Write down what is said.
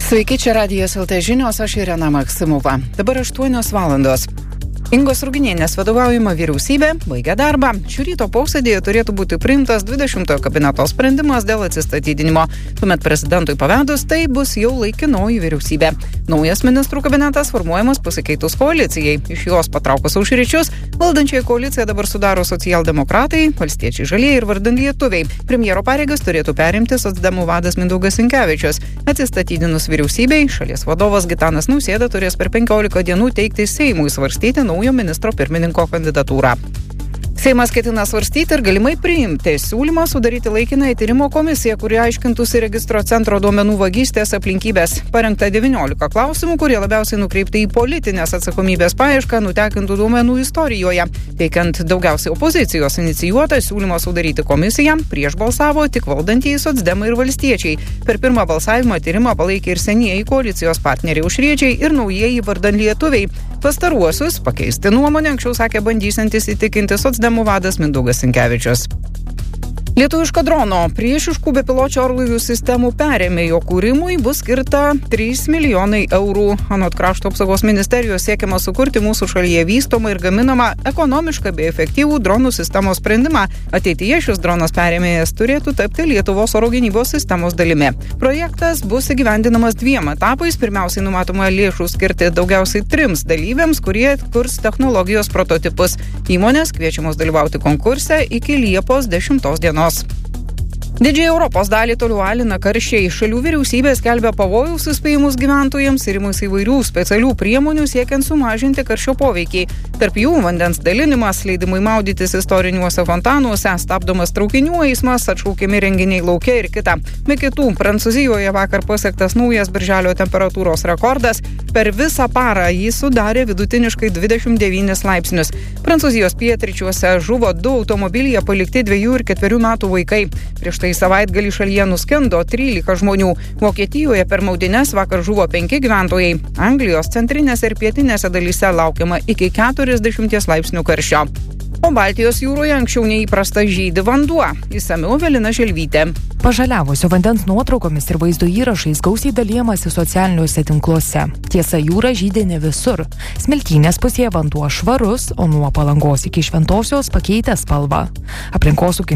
Sveiki, čia Radijas LT žinios, aš Irena Maksimova. Dabar 8 valandos. Ingos Ruginienės vadovaujama vyriausybė baigia darbą. Šio ryto posėdėje turėtų būti priimtas 20 kabineto sprendimas dėl atsistatydinimo. Tuomet prezidentui pavedus, tai bus jau laikinoji vyriausybė. Naujas ministrų kabinetas formuojamas pasikeitus koalicijai. Iš jos patraukus Aušričius, valdančiąją koaliciją dabar sudaro socialdemokratai, valstiečiai žalieji ir vardan lietuviai. Premjero pareigas turėtų perimti socdemų vadas Mindaugas Sinkevičius. Atsistatydinus vyriausybei, šalies vadovas Gitanas Nausėda turės per 15 dienų teikti Seimui svarstyti naujo ministro pirmininko kandidatūrą. Seimas ketina svarstyti ir galimai priimti siūlymą sudaryti laikiną tyrimo komisiją, kuri aiškintųsi registro centro duomenų vagystės aplinkybės. Parengta 19 klausimų, kurie labiausiai nukreipti į politinės atsakomybės paiešką nutekintų duomenų istorijoje. Teikiant daugiausiai opozicijos inicijuotą siūlymą sudaryti komisiją, prieš balsavo tik valdantieji socdemai ir valstiečiai. Per pirmą balsavimą tyrimą palaikė ir senieji koalicijos partneriai Aušriečiai ir naujieji vardan lietuviai. Pastaruosius pakeisti nuomonę anksčiau sakė bandysiantis įtikinti socdemų vadas Mindaugas Sinkevičius. Lietuviško drono priešiškų bepiločių orlaivių sistemų perėmėjo kūrimui bus skirta 3 milijonai eurų. Anot Krašto apsaugos ministerijos siekiama sukurti mūsų šalyje vystomą ir gaminamą ekonomišką bei efektyvų dronų sistemos sprendimą. Ateityje šis dronas perėmėjas turėtų tapti Lietuvos oro gynybos sistemos dalimi. Projektas bus įgyvendinamas 2 etapais. Pirmiausiai numatoma lėšų skirti daugiausiai 3 dalyviams, kurie kurs technologijos prototipus. Įmonės kviečiamos dalyvauti konkurse iki Liepos 10 dienos. Didžiąją Europos dalį toliau alina karščiai. Šalių vyriausybės skelbia pavojaus įspėjimus gyventojams ir imasi įvairių specialių priemonių siekiant sumažinti karščio poveikį. Tarp jų vandens dalinimas, leidimai maudytis istoriniuose fontanuose, stabdomas traukinių eismas, atšaukiami renginiai lauke ir kita. Be kitų, Prancūzijoje vakar pasiektas naujas birželio temperatūros rekordas. Per visą parą jį sudarė vidutiniškai 29 laipsnius. Prancūzijos pietryčiuose žuvo 2 automobilyje palikti 2 ir 4 metų vaikai. Prieš tai savaitgalį šalyje nuskendo 13 žmonių. Vokietijoje per maudynes vakar žuvo 5 gyventojai. Anglijos centrinėse ir pietinėse dalyse laukiama iki 40 laipsnių karščio. O Baltijos jūroje anksčiau neįprasta žydi vanduo. Išsamiau Evelina Želvytė. Pažaliavusio vandens nuotraukomis ir vaizdo įrašais gausiai dalijamasi socialiniuose tinkluose. Tiesa, jūra žydi ne visur. Smiltynės pusėje vanduo švarus, o nuo Palangos iki Šventosios pakeitęs spalvą. Aplinkosaugininkų